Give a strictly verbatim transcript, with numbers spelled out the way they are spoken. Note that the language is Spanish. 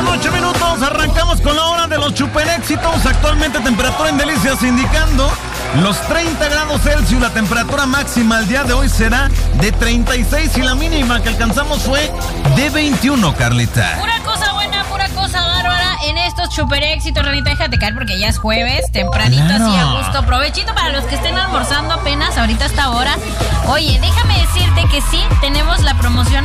con ocho minutos, arrancamos con la hora de los chuperéxitos. Actualmente temperatura en Delicias indicando los treinta grados Celsius. La temperatura máxima el día de hoy será de treinta y seis y la mínima que alcanzamos fue de veintiuno, Carlita. Pura cosa buena, pura cosa bárbara en estos chuperéxitos. Ranita, déjate caer porque ya es jueves, tempranito, Claro. así a gusto. Provechito para los que estén almorzando apenas ahorita a esta hora. Oye, déjame decirte que sí, tenemos la promoción